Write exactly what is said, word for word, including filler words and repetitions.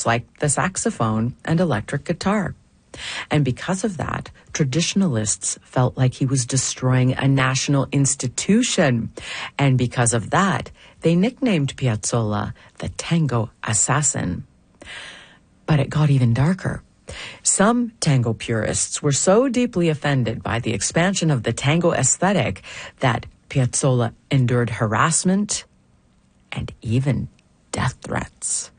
instruments like the saxophone and electric guitar. And because of that, traditionalists felt like he was destroying a national institution. And because of that, they nicknamed Piazzolla the tango assassin. But it got even darker. Some tango purists were so deeply offended by the expansion of the tango aesthetic that Piazzolla endured harassment and even death threats.